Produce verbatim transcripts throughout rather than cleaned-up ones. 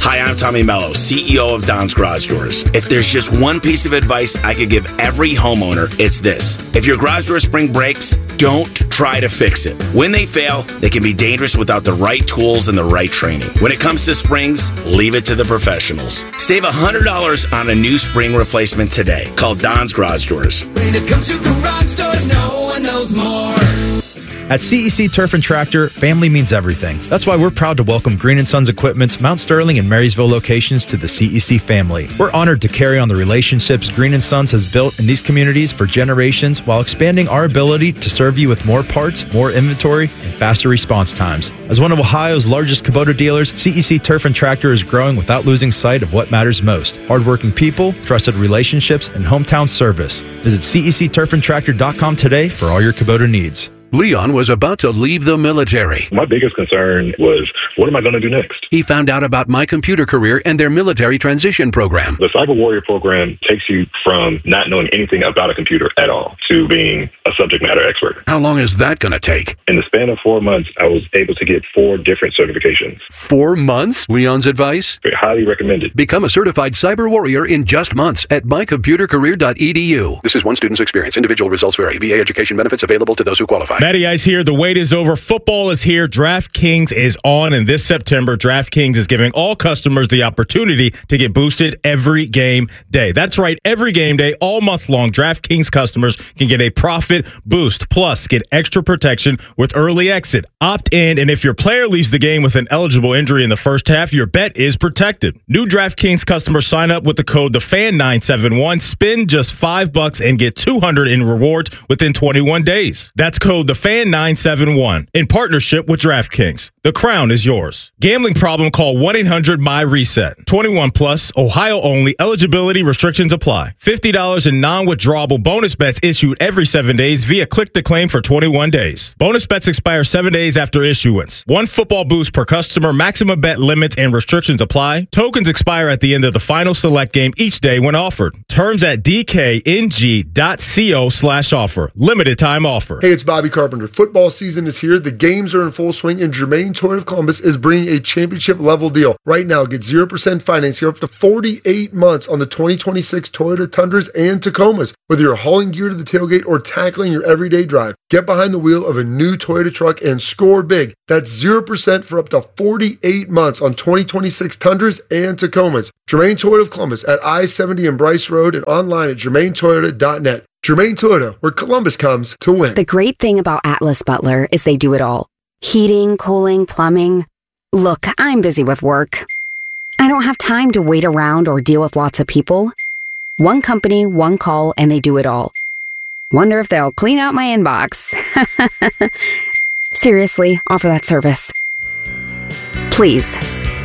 Hi, I'm Tommy Mello, C E O of Don's Garage Doors. If there's just one piece of advice I could give every homeowner, it's this. If your garage door spring breaks, don't try to fix it. When they fail, they can be dangerous without the right tools and the right training. When it comes to springs, leave it to the professionals. Save one hundred dollars on a new spring replacement today. Call Don's Garage Doors. When it comes to garage doors, no one knows more. At C E C Turf and Tractor, family means everything. That's why we're proud to welcome Green and Sons Equipment's Mount Sterling and Marysville locations to the C E C family. We're honored to carry on the relationships Green and Sons has built in these communities for generations while expanding our ability to serve you with more parts, more inventory, and faster response times. As one of Ohio's largest Kubota dealers, C E C Turf and Tractor is growing without losing sight of what matters most: hardworking people, trusted relationships, and hometown service. Visit C E C turf and tractor dot com today for all your Kubota needs. Leon was about to leave the military. My biggest concern was, what am I going to do next? He found out about My Computer Career and their military transition program. The Cyber Warrior program takes you from not knowing anything about a computer at all to being a subject matter expert. How long is that going to take? In the span of four months, I was able to get four different certifications. Four months? Leon's advice? Highly recommended. Become a certified Cyber Warrior in just months at my computer career dot e d u. This is one student's experience. Individual results vary. V A education benefits available to those who qualify. Matty Ice here. The wait is over. Football is here. DraftKings is on, and this September, DraftKings is giving all customers the opportunity to get boosted every game day. That's right, every game day, all month long, DraftKings customers can get a profit boost. Plus, get extra protection with early exit. Opt in, and if your player leaves the game with an eligible injury in the first half, your bet is protected. New DraftKings customers sign up with the code the fan nine seven one, spend just five bucks, and get two hundred in rewards within twenty-one days. That's code the fan nine seven one in partnership with DraftKings. The crown is yours. Gambling problem? Call one eight hundred my reset. twenty-one plus, Ohio only. Eligibility restrictions apply. fifty dollars in non-withdrawable bonus bets issued every seven days via click to claim for twenty-one days. Bonus bets expire seven days after issuance. One football boost per customer. Maximum bet limits and restrictions apply. Tokens expire at the end of the final select game each day when offered. Terms at d k n g dot co slash offer. Limited time offer. Hey, it's Bobby Carpenter. Football season is here. The games are in full swing, and Germain Toyota of Columbus is bringing a championship-level deal. Right now, get zero percent financing up to forty-eight months on the twenty twenty-six Toyota Tundras and Tacomas. Whether you're hauling gear to the tailgate or tackling your everyday drive, get behind the wheel of a new Toyota truck and score big. That's zero percent for up to forty-eight months on twenty twenty-six Tundras and Tacomas. Germain Toyota of Columbus at I seventy and Bryce Road and online at germain toyota dot net. Germain Toyota, where Columbus comes to win. The great thing about Atlas Butler is they do it all. Heating, cooling, plumbing. Look, I'm busy with work. I don't have time to wait around or deal with lots of people. One company, one call, and they do it all. Wonder if they'll clean out my inbox. Seriously, offer that service. Please.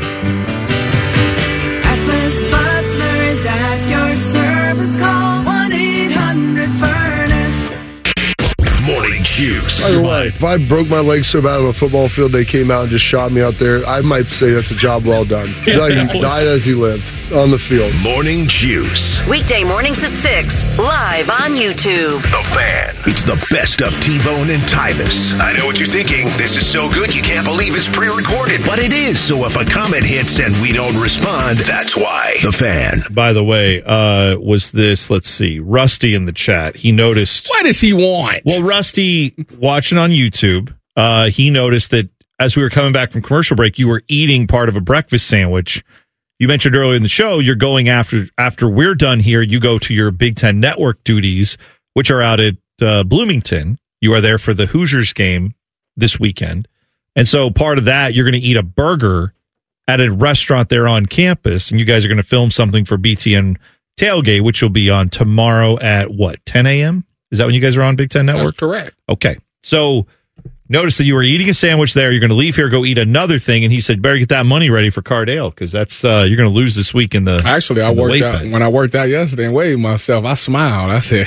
Atlas Butler is at your service. Call one eight hundred furnace. Morning Juice. By the way, if I broke my leg so bad on a football field they came out and just shot me out there, I might say that's a job well done. Like, he died as he lived on the field. Morning Juice. Weekday mornings at six, live on YouTube. The Fan. It's the best of T-Bone and Tyvis. I know what you're thinking. This is so good you can't believe it's pre-recorded. But it is, so if a comment hits and we don't respond, that's why. The Fan. By the way, uh, was this, let's see, Rusty in the chat. He noticed. What does he want? Well, Rusty, watching on YouTube, uh, he noticed that as we were coming back from commercial break, you were eating part of a breakfast sandwich. You mentioned earlier in the show, you're going after, after we're done here, you go to your Big Ten Network duties, which are out at uh, Bloomington. You are there for the Hoosiers game this weekend. And so part of that, you're going to eat a burger at a restaurant there on campus, and you guys are going to film something for B T N Tailgate, which will be on tomorrow at what, ten a.m.? Is that when you guys are on Big Ten Network? That's correct. Okay. So notice that you were eating a sandwich there. You're going to leave here, go eat another thing. And he said, better get that money ready for Cardale because that's uh, you're going to lose this week in the Actually, I worked out bet. when I worked out yesterday and weighed myself. I smiled. I said,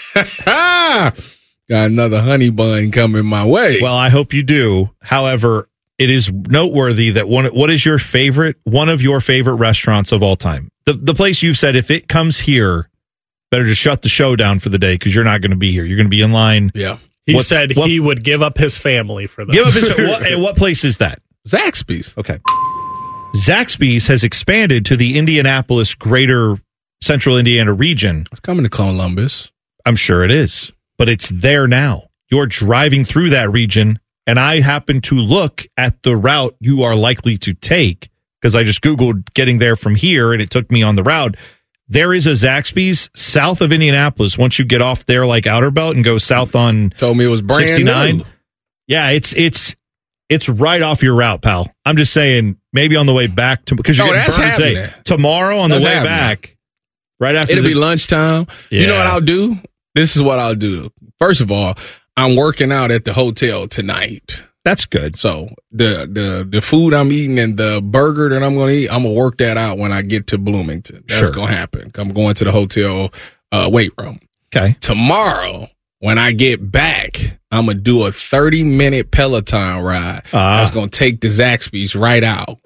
got another honey bun coming my way. Well, I hope you do. However, it is noteworthy that one. What is your favorite, one of your favorite restaurants of all time? The the place you've said, if it comes here, better just shut the show down for the day because you're not going to be here. You're going to be in line. Yeah. He what, said what, he would give up his family for this. Give up his what, and what place is that? Zaxby's. Okay. Zaxby's has expanded to the Indianapolis greater central Indiana region. It's coming to Columbus. I'm sure it is, but it's there now. You're driving through that region, and I happen to look at the route you are likely to take because I just Googled getting there from here, and it took me on the route. There is a Zaxby's south of Indianapolis. Once you get off there, like Outer Belt, and go south on Told me it was brand sixty-nine. new. Yeah, it's it's it's right off your route, pal. I'm just saying, maybe on the way back to because you're Oh, getting that's burned happening. today. Tomorrow on That's the way happening. back, right after It'll the, be lunchtime. You know Yeah. what I'll do? This is what I'll do. First of all, I'm working out at the hotel tonight. That's good. So the the the food I'm eating and the burger that I'm going to eat, I'm going to work that out when I get to Bloomington. That's Sure. going to happen. I'm going to the hotel uh, weight room. Okay. Tomorrow, when I get back, I'm going to do a thirty minute Peloton ride. Ah. That's going to take the Zaxby's right out.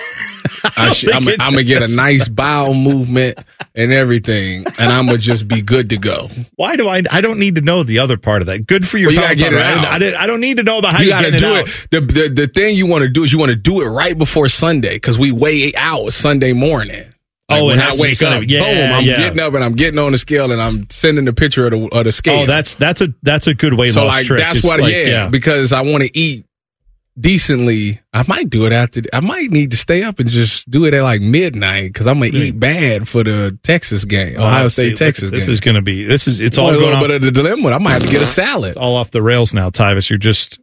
I should, I'm, think it I'm gonna get a does. nice bowel movement and everything, and I'm gonna just be good to go. Why do I? I don't need to know the other part of that. Good for your. Well, you gotta Peloton get it ride. out. I, did, I don't need to know about how You you gotta get do it. it. Out. The, the the thing you want to do is you want to do it right before Sunday because we weigh out Sunday morning. Like Oh, it when has I to be wake Sunday. up, Yeah, boom! I'm yeah. getting up and I'm getting on the scale and I'm sending the picture of the of the scale. Oh, that's that's a that's a good weight so loss like trick. that's It's what like, yeah, because I want to eat decently. I might do it after. I might need to stay up and just do it at like midnight because I'm gonna eat bad for the Texas game, Oh, Ohio see, State Texas This game. is going to be. This is. It's Boy, all a going little off. bit of the dilemma. I might have to get a salad. It's all off the rails now, Tyvis. You're just.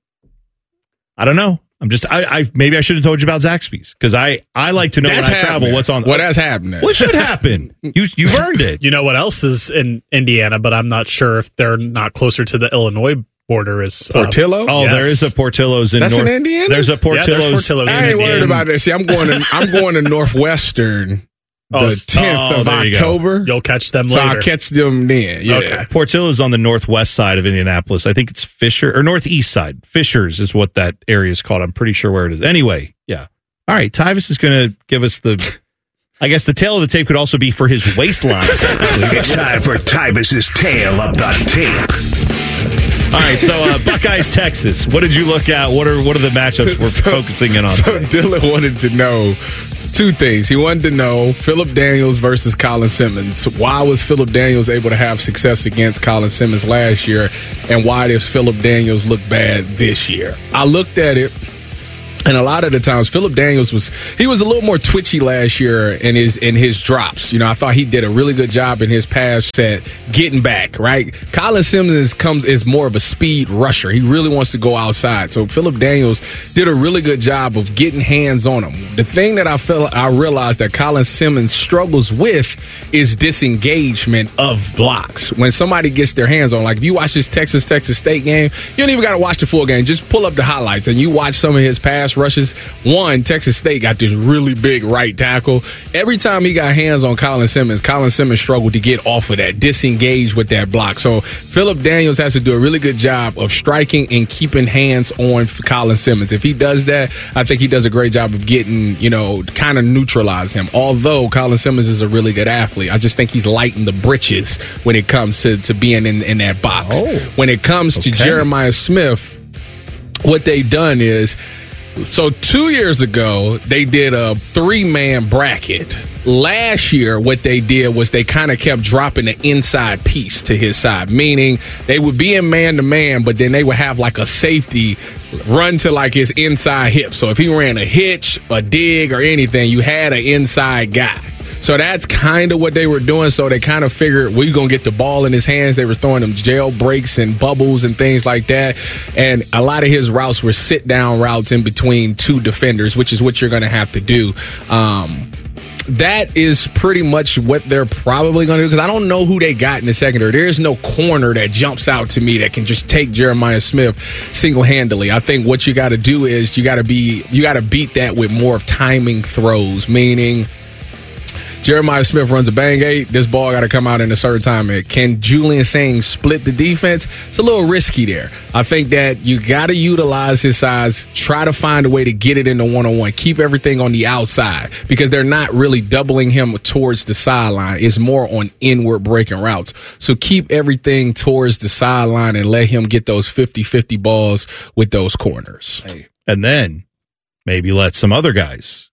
I don't know. I'm just. I. I maybe I should have told you about Zaxby's because I. I like to know That's when I travel happening. what's on. Well, that's happening. What should happen? You you've earned it. You know what else is in Indiana, but I'm not sure if they're not closer to the Illinois border. Is uh, Portillo? Oh, yes. there is a Portillo's in That's North. in Indiana? There's a Yeah, Portillo's. there's Portillo's I ain't in worried Indiana. about that. See, I'm going to I'm going to Northwestern Oh, the tenth oh, of there you go. October. You'll catch them So later. I'll catch them then. Yeah. Okay. Portillo's on the northwest side of Indianapolis. I think it's Fisher or northeast side. Fishers is what that area is called. I'm pretty sure where it is. Anyway, yeah. All right, Tyvis is going to give us the. I guess the tail of the tape could also be for his waistline. It's time for Tyvis's Tail of the Tape. All right, so uh, Buckeyes, Texas. What did you look at? What are what are the matchups we're So- focusing in on? So today? Dylan wanted to know two things. He wanted to know Philip Daniels versus Colin Simmons. Why was Philip Daniels able to have success against Colin Simmons last year, and why does Philip Daniels look bad this year? I looked at it. And a lot of the times, Philip Daniels was he was a little more twitchy last year in his in his drops. You know, I thought he did a really good job in his pass set getting back. Right, Colin Simmons comes is more of a speed rusher. He really wants to go outside. So Philip Daniels did a really good job of getting hands on him. The thing that I felt I realized that Colin Simmons struggles with is disengagement of blocks. When somebody gets their hands on, like if you watch this Texas Texas State game, you don't even got to watch the full game. Just pull up the highlights and you watch some of his pass rushes. One, Texas State got this really big right tackle. Every time he got hands on Colin Simmons, Colin Simmons struggled to get off of that, disengage with that block. So Philip Daniels has to do a really good job of striking and keeping hands on Colin Simmons. If he does that, I think he does a great job of getting, you know, kind of neutralize him. Although Colin Simmons is a really good athlete, I just think he's light in the britches when it comes to, to being in, in that box. Oh, when it comes to okay. Jeremiah Smith, what they've done is, so two years ago, they did a three-man bracket. Last year, what they did was they kind of kept dropping the inside piece to his side, meaning they would be in man-to-man, but then they would have like a safety run to like his inside hip. So if he ran a hitch, a dig, or anything, you had an inside guy. So that's kind of what they were doing. So they kind of figured we're going to get the ball in his hands. They were throwing him jail breaks and bubbles and things like that. And a lot of his routes were sit down routes in between two defenders, which is what you're going to have to do. Um, that is pretty much what they're probably going to do because I don't know who they got in the secondary. There is no corner that jumps out to me that can just take Jeremiah Smith single-handedly. I think what you got to do is you got to be you got to beat that with more of timing throws, meaning Jeremiah Smith runs a bang eight. This ball got to come out in a certain time. Can Julian Singh split the defense? It's a little risky there. I think that you got to utilize his size. Try to find a way to get it into one-on-one. Keep everything on the outside because they're not really doubling him towards the sideline. It's more on inward breaking routes. So keep everything towards the sideline and let him get those fifty-fifty balls with those corners. And then maybe let some other guys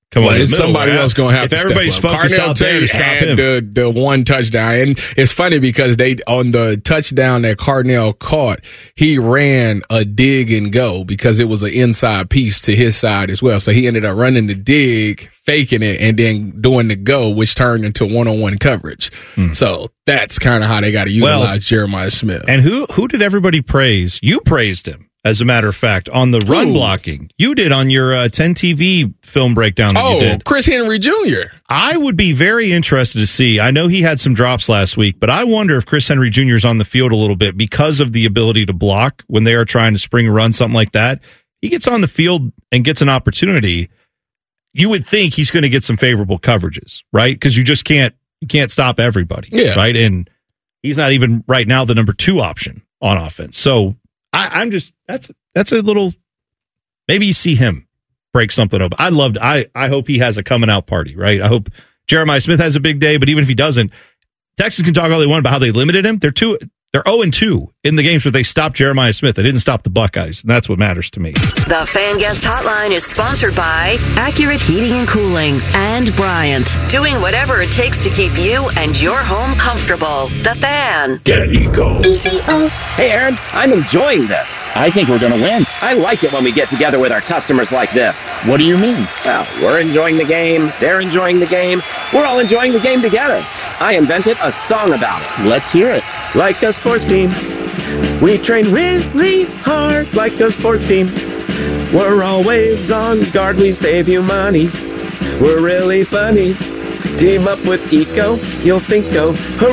come well, on. It's somebody else going to have if to step everybody's up. focused Carnell out there Tate to stop had him. the, the one touchdown. And it's funny because they on the touchdown that Carnell caught, he ran a dig and go because it was an inside piece to his side as well. So he ended up running the dig, faking it, and then doing the go, which turned into one-on-one coverage. Hmm. So that's kind of how they got to utilize well, Jeremiah Smith. And who who did everybody praise? You praised him. As a matter of fact, on the run Ooh. blocking, you did on your uh, ten T V film breakdown that oh, you did. Chris Henry Junior I would be very interested to see. I know he had some drops last week, but I wonder if Chris Henry Junior is on the field a little bit because of the ability to block when they are trying to spring a run, something like that. He gets on the field and gets an opportunity. You would think he's going to get some favorable coverages, right? Because you just can't you can't stop everybody, yeah. right? And he's not even right now the number two option on offense. So I, I'm just that's that's a little maybe you see him break something up. I loved I I hope he has a coming out party, right? I hope Jeremiah Smith has a big day, but even if he doesn't, Texas can talk all they want about how they limited him. They're two they're oh and two in the games where they stopped Jeremiah Smith. They didn't stop the Buckeyes, and that's what matters to me. The Fan Guest Hotline is sponsored by Accurate Heating and Cooling and Bryant, doing whatever it takes to keep you and your home comfortable. The Fan. Get Eco. Hey, Aaron, I'm enjoying this. I think we're going to win. I like it when we get together with our customers like this. What do you mean? Well, we're enjoying the game. They're enjoying the game. We're all enjoying the game together. I invented a song about it. Let's hear it. Like a sports team, we train really hard like a sports team. We're always on guard, we save you money. We're really funny. Team up with Eco, you'll think, oh,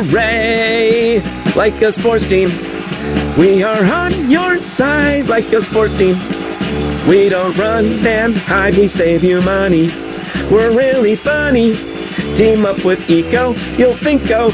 hooray! Like a sports team, we are on your side like a sports team. We don't run and hide, we save you money. We're really funny. Team up with Eco, you'll think, oh,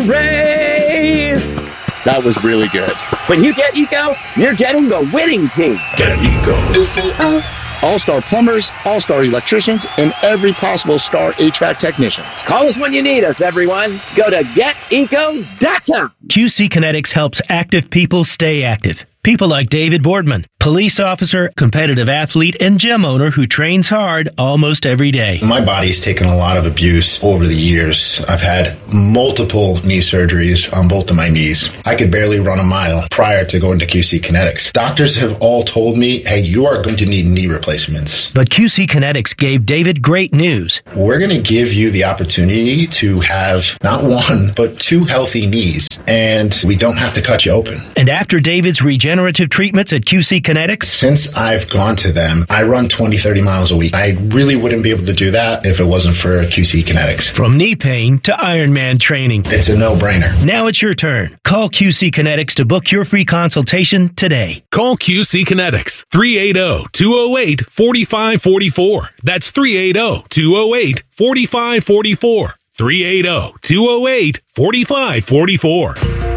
hooray! That was really good. When you get Eco, you're getting the winning team. Get Eco. E C O. All-star plumbers, all-star electricians, and every possible star H V A C technicians. Call us when you need us, everyone. Go to get eco dot com. Q C Kinetics helps active people stay active. People like David Boardman, police officer, competitive athlete, and gym owner who trains hard almost every day. My body's taken a lot of abuse over the years. I've had multiple knee surgeries on both of my knees. I could barely run a mile prior to going to Q C Kinetics. Doctors have all told me, hey, you are going to need knee replacements. But Q C Kinetics gave David great news. We're going to give you the opportunity to have not one, but two healthy knees, and we don't have to cut you open. And after David's regenerative treatments at Q C Kinetics, since I've gone to them, I run twenty, thirty miles a week. I really wouldn't be able to do that if it wasn't for Q C Kinetics. From knee pain to Ironman training, it's a no-brainer. Now it's your turn. Call Q C Kinetics to book your free consultation today. Call Q C Kinetics, three eight zero, two zero eight, four five four four. That's three eight zero, two zero eight, four five four four. three eight zero, two zero eight, four five four four.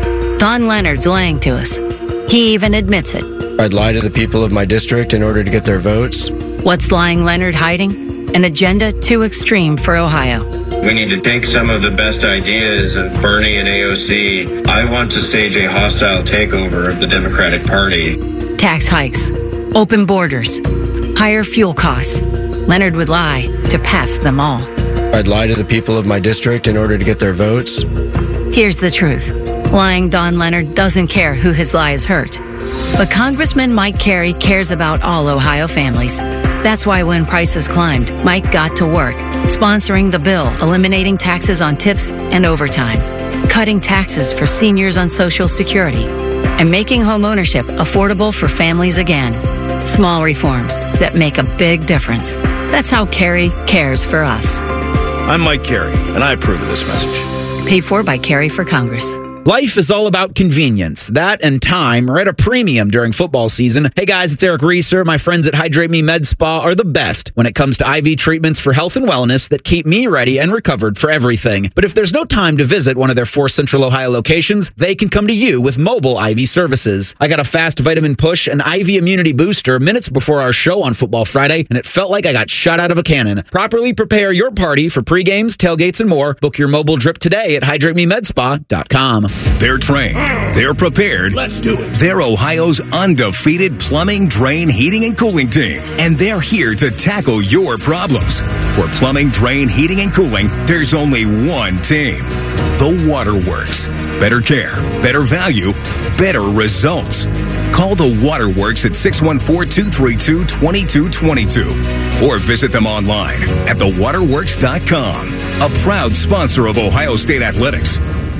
Don Leonard's lying to us. He even admits it. I'd lie to the people of my district in order to get their votes. What's lying Leonard hiding? An agenda too extreme for Ohio. We need to take some of the best ideas of Bernie and A O C. I want to stage a hostile takeover of the Democratic Party. Tax hikes, open borders, higher fuel costs. Leonard would lie to pass them all. I'd lie to the people of my district in order to get their votes. Here's the truth. Lying Don Leonard doesn't care who his lies hurt. But Congressman Mike Carey cares about all Ohio families. That's why when prices climbed, Mike got to work, sponsoring the bill eliminating taxes on tips and overtime, cutting taxes for seniors on Social Security, and making homeownership affordable for families again. Small reforms that make a big difference. That's how Carey cares for us. I'm Mike Carey, and I approve of this message. Paid for by Carey for Congress. Life is all about convenience. That and time are at a premium during football season. Hey guys, it's Eric Reeser. My friends at Hydrate Me Med Spa are the best when it comes to I V treatments for health and wellness that keep me ready and recovered for everything. But if there's no time to visit one of their four Central Ohio locations, they can come to you with mobile I V services. I got a fast vitamin push and I V immunity booster minutes before our show on Football Friday, and it felt like I got shot out of a cannon. Properly prepare your party for pre-games, tailgates, and more. Book your mobile drip today at hydrate me med spa dot com. They're trained. They're prepared. Let's do it. They're Ohio's undefeated plumbing, drain, heating, and cooling team. And they're here to tackle your problems. For plumbing, drain, heating, and cooling, there's only one team. The Waterworks. Better care, better value, better results. Call the Waterworks at six one four, two three two, two two two two or visit them online at the waterworks dot com. A proud sponsor of Ohio State Athletics.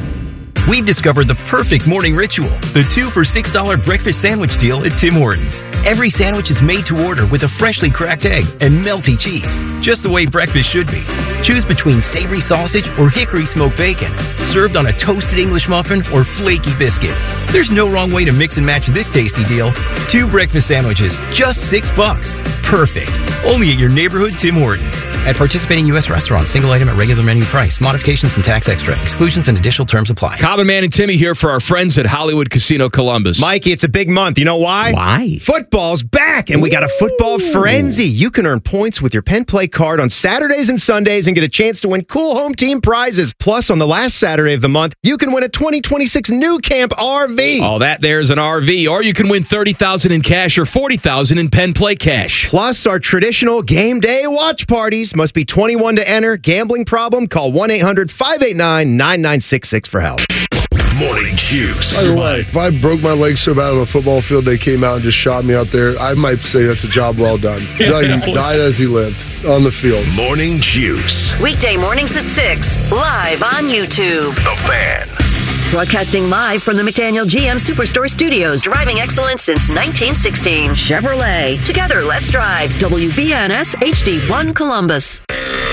We've discovered the perfect morning ritual, the two for six dollars breakfast sandwich deal at Tim Hortons. Every sandwich is made to order with a freshly cracked egg and melty cheese, just the way breakfast should be. Choose between savory sausage or hickory smoked bacon, served on a toasted English muffin or flaky biscuit. There's no wrong way to mix and match this tasty deal. Two breakfast sandwiches, just six bucks. Perfect. Only at your neighborhood Tim Hortons. At participating U S restaurants, single item at regular menu price. Modifications and tax extra. Exclusions and additional terms apply. Common Man and Timmy here for our friends at Hollywood Casino Columbus. Mikey, it's a big month. You know why? Why? Football's back, and we got a football frenzy. You can earn points with your Penn Play card on Saturdays and Sundays and get a chance to win cool home team prizes. Plus, on the last Saturday of the month, you can win a twenty twenty-six New Camp R V. All that there's an R V, or you can win thirty thousand dollars in cash or forty thousand dollars in Penn Play cash. Plus, our traditional game day watch parties. Must be twenty-one to enter. Gambling problem? Call one eight hundred, five eight nine, nine nine six six for help. Morning Juice. By the way, if I broke my leg so bad on a football field they came out and just shot me out there, I might say that's a job well done. Like he died as he lived on the field. Morning Juice. Weekday mornings at six, live on YouTube. The Fan. Broadcasting live from the McDaniel G M Superstore Studios. Driving excellence since nineteen sixteen. Chevrolet. Together, let's drive. W B N S H D one Columbus.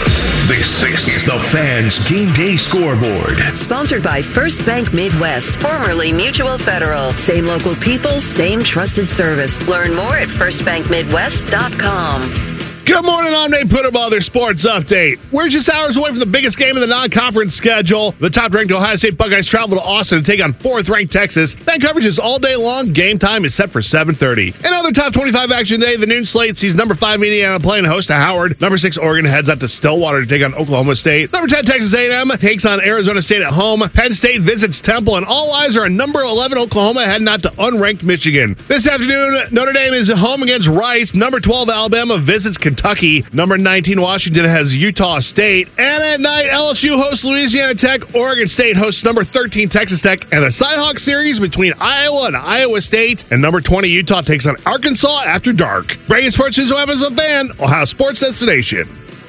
This is the Fan's Game Day Scoreboard. Sponsored by First Bank Midwest, formerly Mutual Federal. Same local people, same trusted service. Learn more at first bank midwest dot com. Good morning, I'm Nate Puderball, their sports update. We're just hours away from the biggest game of the non-conference schedule. The top-ranked Ohio State Buckeyes travel to Austin to take on fourth-ranked Texas. Fan coverage is all day long. Game time is set for seven thirty. Another top twenty-five action day. The noon slate sees number five Indiana playing host to Howard. Number six Oregon heads up to Stillwater to take on Oklahoma State. Number ten Texas A and M takes on Arizona State at home. Penn State visits Temple, and all eyes are on number eleven Oklahoma heading out to unranked Michigan. This afternoon, Notre Dame is home against Rice. Number twelve Alabama visits Kentucky. Number nineteen Washington has Utah State. And at night, L S U hosts Louisiana Tech. Oregon State hosts number thirteen Texas Tech. And the Cyhawk series between Iowa and Iowa State. And number twenty Utah takes on Arkansas after dark. Breaking sports news Ohio as a fan, Ohio Sports Destination.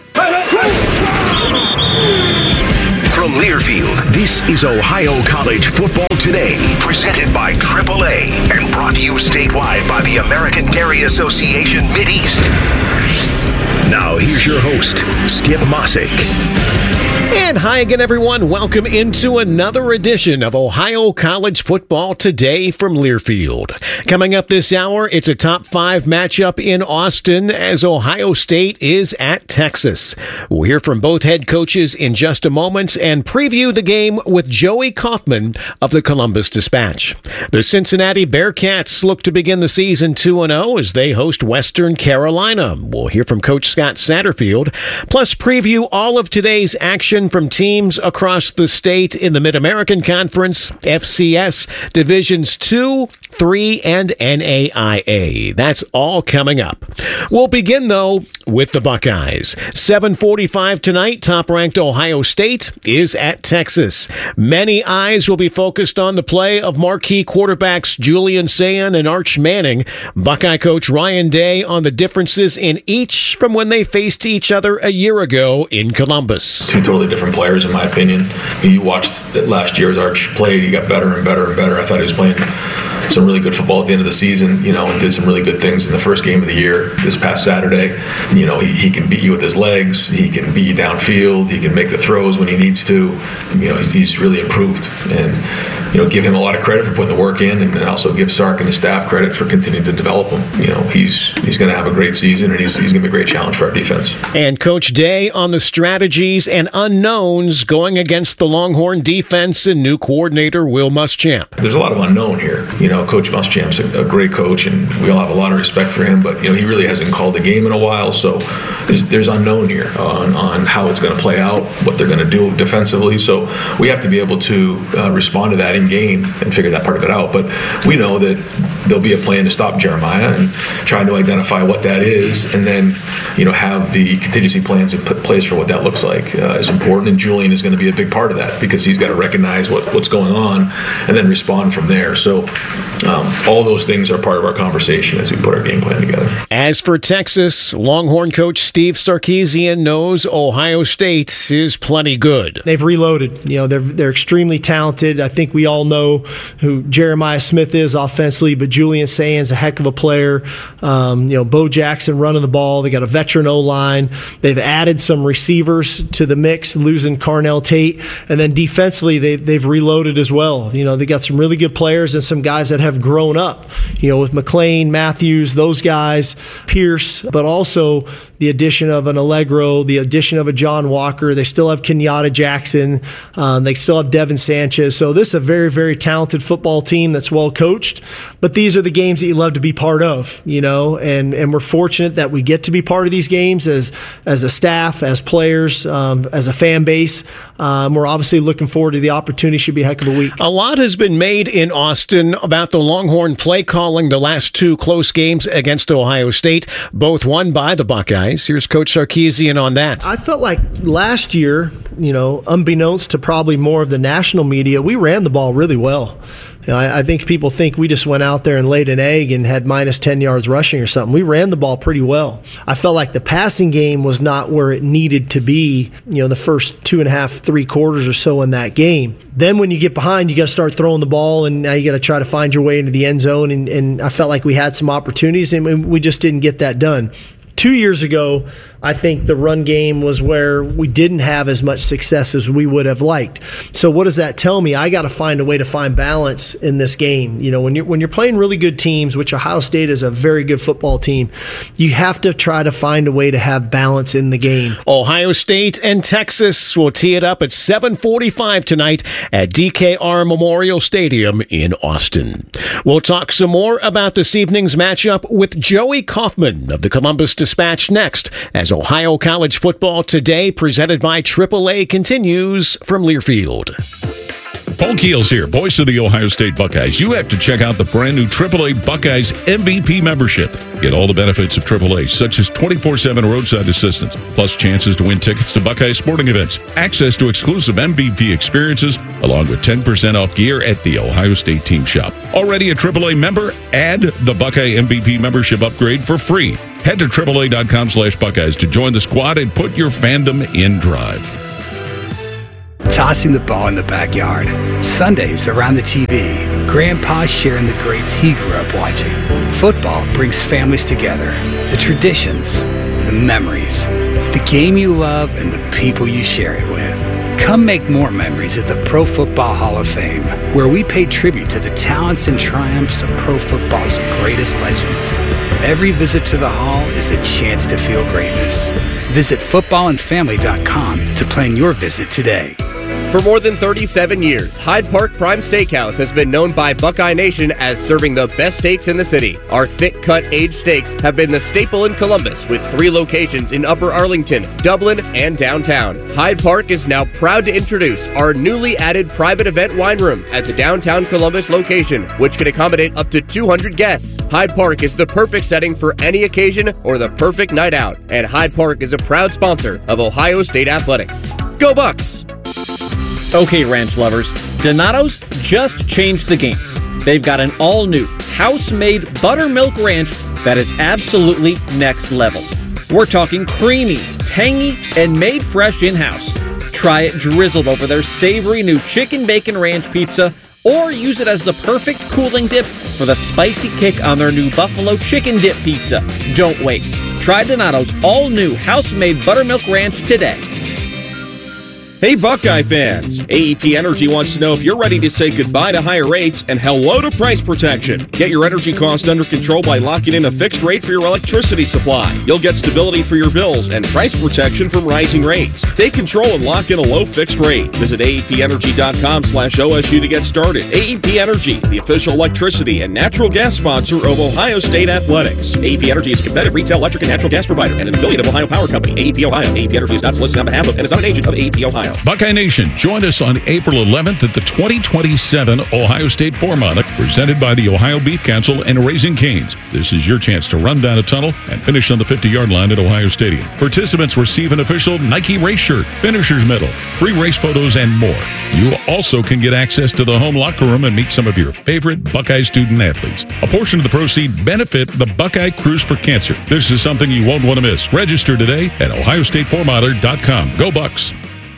From Learfield, this is Ohio College Football Today, presented by triple A and brought to you statewide by the American Dairy Association Mideast. Now, here's your host, Skip Mossick. And hi again, everyone. Welcome into another edition of Ohio College Football Today from Learfield. Coming up this hour, it's a top five matchup in Austin as Ohio State is at Texas. We'll hear from both head coaches in just a moment and preview the game with Joey Kaufman of the Columbus Dispatch. The Cincinnati Bearcats look to begin the season two and oh as they host Western Carolina. We'll hear from Coach Scott Satterfield, plus preview all of today's action from teams across the state in the Mid-American Conference, F C S, Divisions two, three, and N A I A. That's all coming up. We'll begin, though, with the Buckeyes. seven forty-five tonight, top-ranked Ohio State is at Texas. Many eyes will be focused on the play of marquee quarterbacks Julian Sayin and Arch Manning. Buckeye coach Ryan Day on the differences in each from when they faced each other a year ago in Columbus. Two totally different players, in my opinion. You watched last year as Arch played, he got better and better and better. I thought he was playing some really good football at the end of the season, you know, and did some really good things in the first game of the year this past Saturday. You know, he, he can beat you with his legs, he can beat you downfield, he can make the throws when he needs to. You know, he's, he's really improved. And, you know, give him a lot of credit for putting the work in, and also give Sark and his staff credit for continuing to develop him. You know, he's he's going to have a great season, and he's, he's going to be a great challenge for our defense. And Coach Day on the strategies and unknowns going against the Longhorn defense and new coordinator Will Muschamp. There's a lot of unknown here. You know, Coach Muschamp's a, a great coach, and we all have a lot of respect for him, but, you know, he really hasn't called a game in a while, so there's, there's unknown here on, on how it's going to play out, what they're going to do defensively, so we have to be able to uh, respond to that end game and figure that part of it out. But we know that there'll be a plan to stop Jeremiah and trying to identify what that is, and then, you know, have the contingency plans in place for what that looks like uh, is important. And Julian is going to be a big part of that because he's got to recognize what, what's going on and then respond from there. So um, all those things are part of our conversation as we put our game plan together. As for Texas, Longhorn coach Steve Sarkisian knows Ohio State is plenty good. They've reloaded. You know, they're they're extremely talented. I think we all know who Jeremiah Smith is offensively, but Julian Sains, a heck of a player. Um, you know, Bo Jackson running the ball. They got a veteran O-line. They've added some receivers to the mix, losing Carnell Tate, and then defensively they they've reloaded as well. You know, they got some really good players and some guys that have grown up. You know, with McLean, Matthews, those guys, Pierce, but also the addition of an Allegro, the addition of a John Walker. They still have Kenyatta Jackson. Um, they still have Devin Sanchez. So this is a very, very talented football team that's well coached. But these are the games that you love to be part of, you know, and, and we're fortunate that we get to be part of these games as as a staff, as players, um, as a fan base. Um, we're obviously looking forward to the opportunity. Should be a heck of a week. A lot has been made in Austin about the Longhorn play calling the last two close games against Ohio State, both won by the Buckeyes. Here's Coach Sarkisian on that. I felt like last year, you know, unbeknownst to probably more of the national media, we ran the ball really well. You know, I, I think people think we just went out there and laid an egg and had minus ten yards rushing or something. We ran the ball pretty well. I felt like the passing game was not where it needed to be, you know, the first two and a half, three quarters or so in that game. Then when you get behind, you got to start throwing the ball, and now you got to try to find your way into the end zone. And, and I felt like we had some opportunities, and we just didn't get that done. Two years ago, I think the run game was where we didn't have as much success as we would have liked. So what does that tell me? I got to find a way to find balance in this game. You know, when you're when you're playing really good teams, which Ohio State is a very good football team, you have to try to find a way to have balance in the game. Ohio State and Texas will tee it up at seven forty-five tonight at D K R Memorial Stadium in Austin. We'll talk some more about this evening's matchup with Joey Kaufman of the Columbus Dispatch next, as Ohio College Football Today, presented by triple A, continues from Learfield. Paul Keels here, voice of the Ohio State Buckeyes. You have to check out the brand new triple A Buckeyes M V P membership. Get all the benefits of triple A, such as twenty-four seven roadside assistance, plus chances to win tickets to Buckeye sporting events, access to exclusive M V P experiences, along with ten percent off gear at the Ohio State team shop. Already a triple A member? Add the Buckeye M V P membership upgrade for free. Head to triple A dot com slash Buckeyes to join the squad and put your fandom in drive. Tossing the ball in the backyard, Sundays around the T V, Grandpa's sharing the greats he grew up watching. Football brings families together, the traditions, the memories, the game you love, and the people you share it with. Come make more memories at the Pro Football Hall of Fame, where we pay tribute to the talents and triumphs of pro football's greatest legends. Every visit to the hall is a chance to feel greatness. Visit football and family dot com to plan your visit today. For more than thirty-seven years, Hyde Park Prime Steakhouse has been known by Buckeye Nation as serving the best steaks in the city. Our thick-cut aged steaks have been the staple in Columbus, with three locations in Upper Arlington, Dublin, and downtown. Hyde Park is now proud to introduce our newly added private event wine room at the downtown Columbus location, which can accommodate up to two hundred guests. Hyde Park is the perfect setting for any occasion or the perfect night out, and Hyde Park is a proud sponsor of Ohio State Athletics. Go Bucks! Okay, ranch lovers, Donato's just changed the game. They've got an all-new, house-made buttermilk ranch that is absolutely next level. We're talking creamy, tangy, and made fresh in-house. Try it drizzled over their savory new chicken bacon ranch pizza, or use it as the perfect cooling dip for the spicy kick on their new buffalo chicken dip pizza. Don't wait. Try Donato's all-new house-made buttermilk ranch today. Hey Buckeye fans, A E P Energy wants to know if you're ready to say goodbye to higher rates and hello to price protection. Get your energy cost under control by locking in a fixed rate for your electricity supply. You'll get stability for your bills and price protection from rising rates. Take control and lock in a low fixed rate. Visit A E P energy dot com slash O S U to get started. A E P Energy, the official electricity and natural gas sponsor of Ohio State Athletics. A E P Energy is a competitive retail electric and natural gas provider and an affiliate of Ohio Power Company. A E P Ohio. A E P Energy is not solicited on behalf of and is not an agent of A E P Ohio. Ohio. Buckeye Nation, join us on April eleventh at the twenty twenty-seven Ohio State Four Mile, presented by the Ohio Beef Council and Raising Cane's. This is your chance to run down a tunnel and finish on the fifty-yard line at Ohio Stadium. Participants receive an official Nike race shirt, finisher's medal, free race photos, and more. You also can get access to the home locker room and meet some of your favorite Buckeye student athletes. A portion of the proceeds benefit the Buckeye Cruise for Cancer. This is something you won't want to miss. Register today at ohio state four miler dot com. Go Bucks!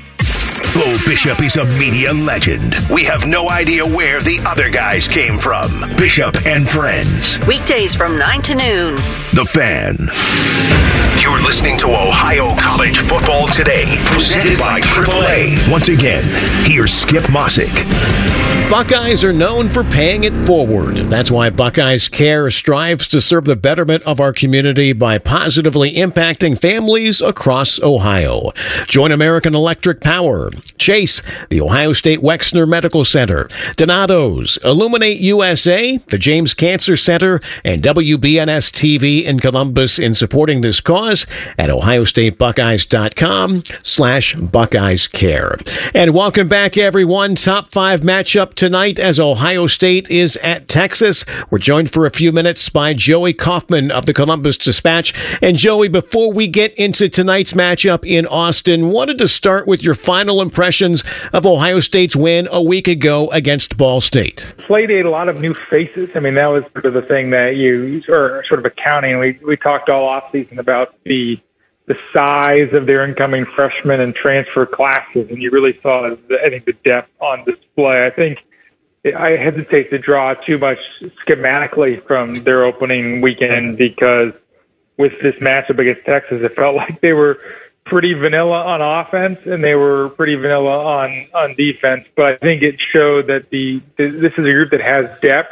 Bo Bishop is a media legend. We have no idea where the other guys came from. Bishop and Friends. Weekdays from nine to noon. The Fan. You're listening to Ohio College Football Today, presented by triple A. Once again, here's Skip Mossick. Buckeyes are known for paying it forward. That's why Buckeyes Care strives to serve the betterment of our community by positively impacting families across Ohio. Join American Electric Power, Chase, the Ohio State Wexner Medical Center, Donato's, Illuminate U S A, the James Cancer Center, and W B N S T V in Columbus in supporting this cause at ohio state buckeyes dot com slash Buckeyes Care. And welcome back, everyone. Top five matchup tonight as Ohio State is at Texas. We're joined for a few minutes by Joey Kaufman of the Columbus Dispatch. And Joey, before we get into tonight's matchup in Austin, wanted to start with your final impressions of Ohio State's win a week ago against Ball State. Played a lot of new faces. I mean, that was sort of the thing that you, or sort of accounting. We we talked all offseason about the the size of their incoming freshmen and transfer classes, and you really saw, the, I think, the depth on display. I think I hesitate to draw too much schematically from their opening weekend because with this matchup against Texas, it felt like they were pretty vanilla on offense and they were pretty vanilla on, on defense. But I think it showed that the this is a group that has depth.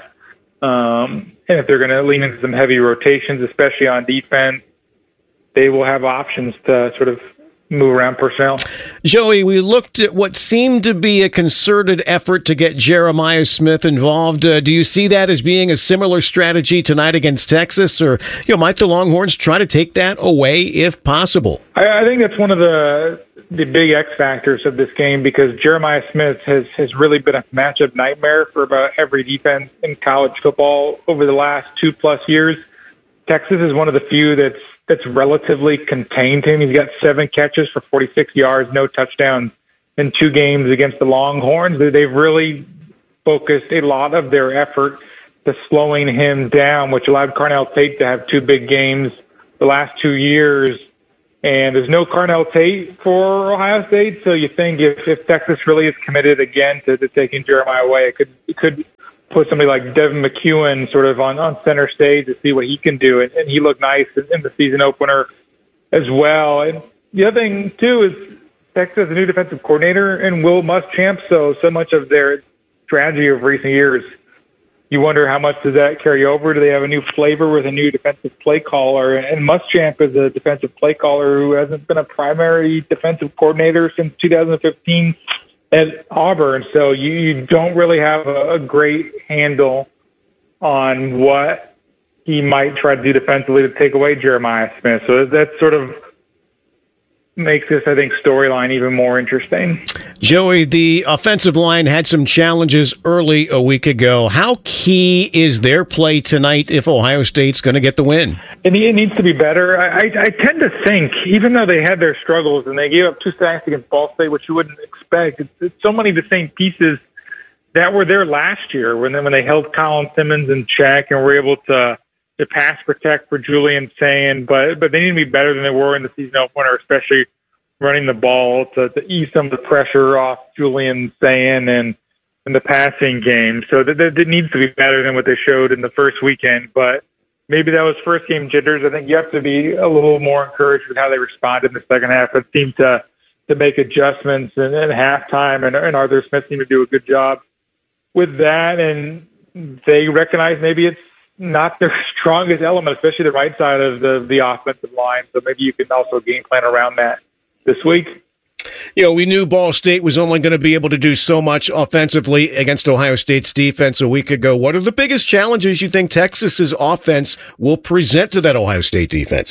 Um, and if they're going to lean into some heavy rotations, especially on defense, they will have options to sort of move around personnel. Joey, we looked at what seemed to be a concerted effort to get Jeremiah Smith involved. Uh, do you see that as being a similar strategy tonight against Texas? Or, you know, might the Longhorns try to take that away if possible? I, I think that's one of the the big X factors of this game because Jeremiah Smith has, has really been a matchup nightmare for about every defense in college football over the last two plus years. Texas is one of the few that's that's relatively contained him. He's got seven catches for forty-six yards, no touchdowns in two games against the Longhorns. They've really focused a lot of their effort to slowing him down, which allowed Carnell Tate to have two big games the last two years. And there's no Carnell Tate for Ohio State, so you think if, if Texas really is committed again to, to taking Jeremiah away, it could it could put somebody like Devin McEwen sort of on, on center stage to see what he can do. And, and he looked nice in, in the season opener as well. And the other thing, too, is Texas has a new defensive coordinator and Will Muschamp. So, so much of their strategy of recent years, you wonder how much does that carry over? Do they have a new flavor with a new defensive play caller? And Muschamp is a defensive play caller who hasn't been a primary defensive coordinator since two thousand fifteen. At Auburn, so you, you don't really have a, a great handle on what he might try to do defensively to take away Jeremiah Smith. So that sort of makes this, I think, storyline even more interesting. Joey, the offensive line had some challenges early a week ago. How key is their play tonight if Ohio State's going to get the win? It needs to be better. I, I, I tend to think, even though they had their struggles and they gave up two sacks against Ball State, which you wouldn't expect, it's, it's so many of the same pieces that were there last year when they, when they held Colin Simmons in check and were able to to pass protect for Julian Sayin, but but they need to be better than they were in the season opener, especially running the ball to, to ease some of the pressure off Julian Sayin and in the passing game. So that, that needs to be better than what they showed in the first weekend. But maybe that was first game jitters. I think you have to be a little more encouraged with how they responded in the second half. It seemed to to make adjustments in, in halftime, and, and Arthur Smith seemed to do a good job with that. And they recognize maybe it's not their strongest element, especially the right side of the, the offensive line. So maybe you can also game plan around that this week. You know, we knew Ball State was only going to be able to do so much offensively against Ohio State's defense a week ago. What are the biggest challenges you think Texas's offense will present to that Ohio State defense?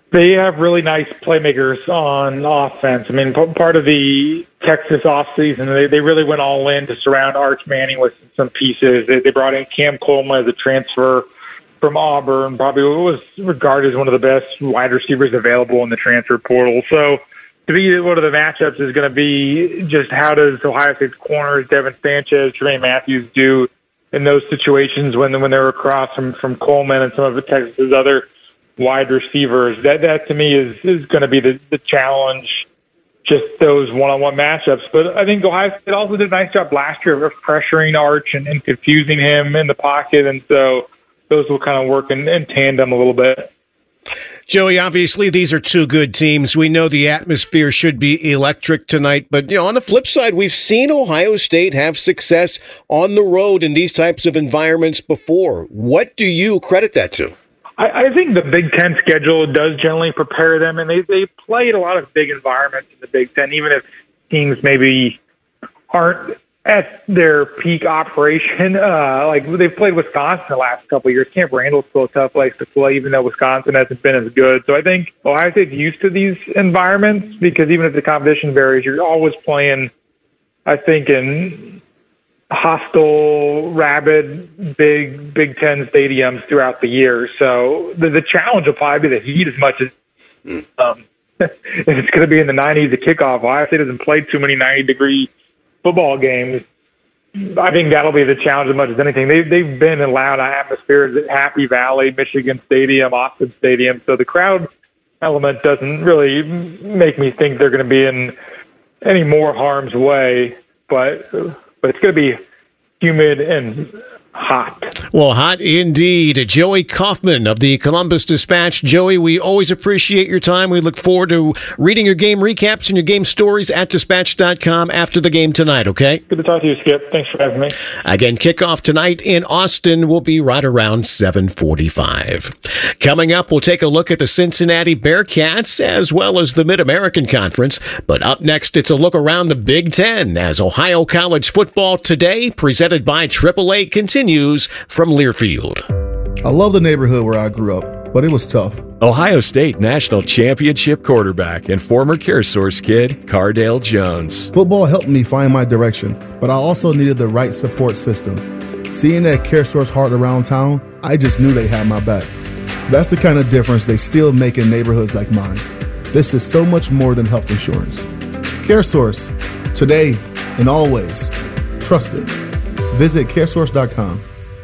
They have really nice playmakers on offense. I mean, p- part of the Texas offseason, they, they really went all in to surround Arch Manning with some pieces. They, they brought in Cam Coleman as a transfer from Auburn, probably was regarded as one of the best wide receivers available in the transfer portal. So to me, one of the matchups is going to be just how does Ohio State's corners, Devin Sanchez, Tremaine Matthews, do in those situations when when they're across from, from Coleman and some of the Texas's other wide receivers. That that to me is, is going to be the, the challenge, just those one-on-one matchups. But I think Ohio State also did a nice job last year of pressuring Arch and, and confusing him in the pocket, and so those will kind of work in, in tandem a little bit. Joey, obviously these are two good teams. We know the atmosphere should be electric tonight, but you know, on the flip side, we've seen Ohio State have success on the road in these types of environments before. What do you credit that to? I, I think the Big Ten schedule does generally prepare them, and they, they played a lot of big environments in the Big Ten, even if teams maybe aren't at their peak operation. Uh, like they've played Wisconsin the last couple of years. Camp Randall's still a tough place to play, even though Wisconsin hasn't been as good. So I think Ohio State's used to these environments because even if the competition varies, you're always playing, I think, in hostile, rabid, big Big Ten stadiums throughout the year. So the, the challenge will probably be the heat as much as um, if it's going to be in the nineties at kickoff. Ohio State hasn't played too many ninety-degree football games. I think that'll be the challenge as much as anything. They, they've been in loud atmospheres at Happy Valley, Michigan Stadium, Austin Stadium, so the crowd element doesn't really make me think they're going to be in any more harm's way, but but it's going to be humid and hot. Well, hot indeed. Joey Kaufman of the Columbus Dispatch. Joey, we always appreciate your time. We look forward to reading your game recaps and your game stories at dispatch dot com after the game tonight, okay? Good to talk to you, Skip. Thanks for having me. Again, kickoff tonight in Austin will be right around seven forty-five. Coming up, we'll take a look at the Cincinnati Bearcats as well as the Mid-American Conference. But up next, it's a look around the Big Ten as Ohio College Football Today, presented by triple A, continues from Learfield. I love the neighborhood where I grew up, but it was tough. Ohio State National Championship quarterback and former CareSource kid, Cardale Jones. Football helped me find my direction, but I also needed the right support system. Seeing that CareSource heart around town, I just knew they had my back. That's the kind of difference they still make in neighborhoods like mine. This is so much more than health insurance. CareSource, today and always. Trusted. Visit caresource dot com.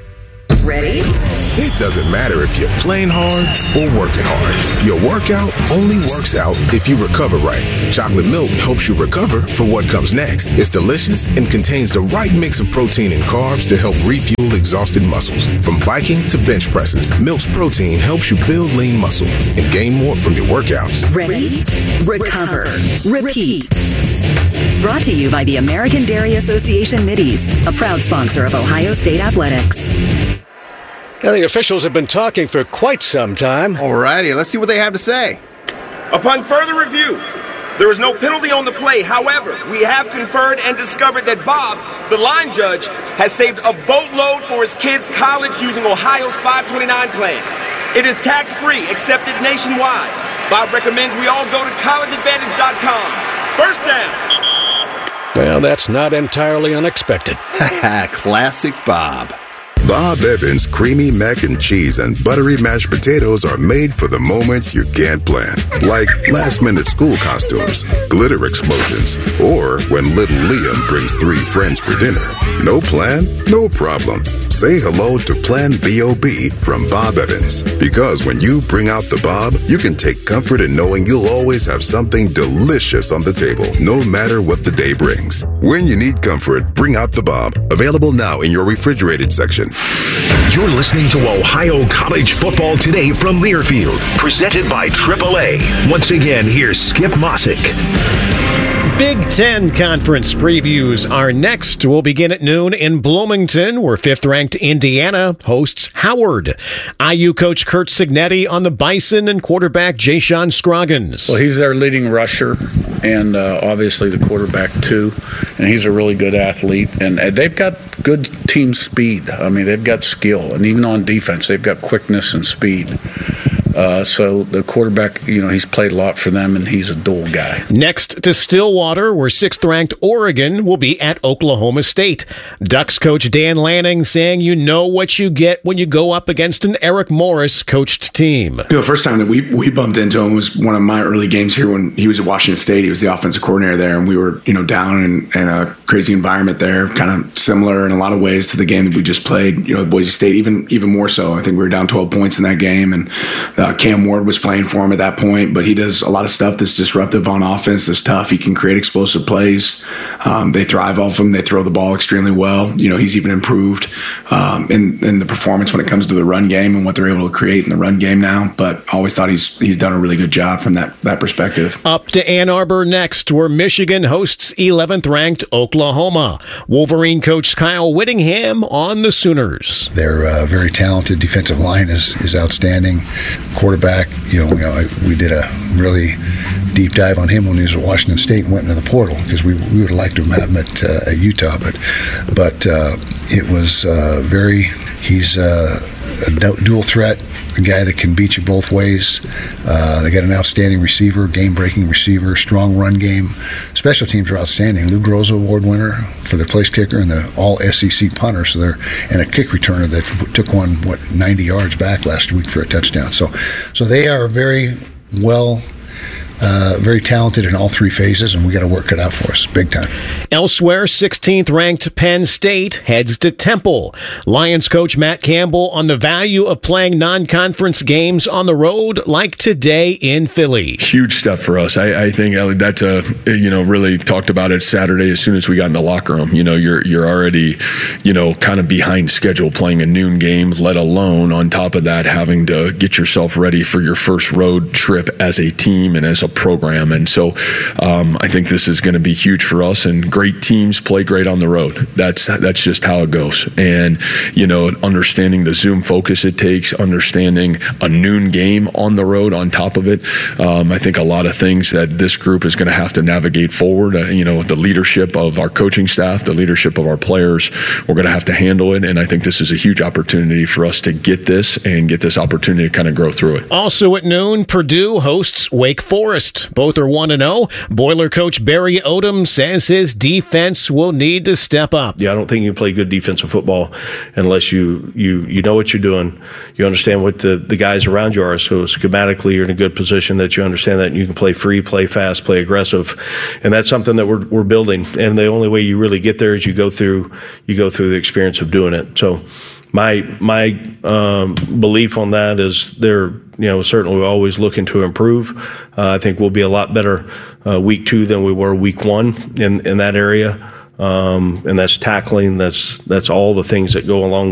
Ready? It doesn't matter if you're playing hard or working hard. Your workout only works out if you recover right. Chocolate milk helps you recover for what comes next. It's delicious and contains the right mix of protein and carbs to help refuel exhausted muscles. From biking to bench presses, Milk's protein helps you build lean muscle and gain more from your workouts. Ready? Recover. Repeat. Brought to you by the American Dairy Association Mideast, a proud sponsor of Ohio State Athletics. Now, the officials have been talking for quite some time. All righty, let's see what they have to say. Upon further review, there is no penalty on the play. However, we have conferred and discovered that Bob, the line judge, has saved a boatload for his kids' college using Ohio's five twenty-nine plan. It is tax-free, accepted nationwide. Bob recommends we all go to college advantage dot com. First down. Well, that's not entirely unexpected. Classic Bob. Bob Evans creamy mac and cheese and buttery mashed potatoes are made for the moments you can't plan. Like last-minute school costumes, glitter explosions, or when little Liam brings three friends for dinner. No plan? No problem. Say hello to Plan B O B from Bob Evans. Because when you bring out the Bob, you can take comfort in knowing you'll always have something delicious on the table, no matter what the day brings. When you need comfort, bring out the Bob. Available now in your refrigerated section. You're listening to Ohio College Football Today from Learfield, presented by triple A. Once again, here's Skip Mossick. Big Ten Conference previews are next. We'll begin at noon in Bloomington, where fifth-ranked Indiana hosts Howard. I U coach Curt Cignetti on the Bison and quarterback Jayshon Scroggins. Well, he's their leading rusher and uh, obviously the quarterback too, and he's a really good athlete. And uh, they've got good team speed. I mean, they've got skill, and even on defense, they've got quickness and speed. Uh, so the quarterback, you know, he's played a lot for them, and he's a dual guy. Next to Stillwater, where sixth-ranked Oregon will be at Oklahoma State. Ducks coach Dan Lanning saying you know what you get when you go up against an Eric Morris-coached team. You know, the first time that we, we bumped into him was one of my early games here when he was at Washington State. He was the offensive coordinator there, and we were, you know, down in, in a crazy environment there, kind of similar in a lot of ways to the game that we just played, you know, Boise State, even even more so. I think we were down twelve points in that game, and uh, Cam Ward was playing for him at that point, but he does a lot of stuff that's disruptive on offense, that's tough. He can create explosive plays. Um, they thrive off him. They throw the ball extremely well. You know, he's even improved um, in, in the performance when it comes to the run game and what they're able to create in the run game now, but I always thought he's he's done a really good job from that, that perspective. Up to Ann Arbor next, where Michigan hosts eleventh-ranked Oklahoma. Wolverine coach Kyle Whittingham on the Sooners. Their uh, very talented defensive line is, is outstanding. Quarterback, you know, you know, we did a really deep dive on him when he was at Washington State and went into the portal, because we, we would have liked to have him at, uh, at Utah, but but uh, it was uh, very, he's uh, a dual threat, a guy that can beat you both ways. Uh, they got an outstanding receiver, game-breaking receiver, strong run game. Special teams are outstanding. Lou Groza Award winner for their place kicker and the all-S E C punter, so they're and a kick returner that took one, what, ninety yards back last week for a touchdown. So, so they are very well Uh, very talented in all three phases, and we got to work it out for us big time. Elsewhere, sixteenth-ranked Penn State heads to Temple. Lions coach Matt Campbell on the value of playing non-conference games on the road like today in Philly. Huge step for us. I, I think Ellie, that's a, you know, really talked about it Saturday as soon as we got in the locker room. You know, you're you're already, you know, kind of behind schedule playing a noon game, let alone on top of that having to get yourself ready for your first road trip as a team and as a program. And so um, I think this is going to be huge for us, and great teams play great on the road. That's that's just how it goes. And, you know, understanding the Zoom focus it takes, understanding a noon game on the road on top of it. Um, I think a lot of things that this group is going to have to navigate forward. Uh, you know, the leadership of our coaching staff, the leadership of our players, we're going to have to handle it. And I think this is a huge opportunity for us to get this and get this opportunity to kind of grow through it. Also at noon, Purdue hosts Wake Forest. Both are one and oh. Boiler coach Barry Odom says his defense will need to step up. Yeah, I don't think you can play good defensive football unless you you you know what you're doing. You understand what the, the guys around you are. So schematically, you're in a good position that you understand that you can play free, play fast, play aggressive, and that's something that we're we're building. And the only way you really get there is you go through you go through the experience of doing it. So my my um, belief on that is they're, you know, certainly always looking to improve. Uh, I think we'll be a lot better uh, week two than we were week one in, in that area. Um, and that's tackling, that's that's all the things that go along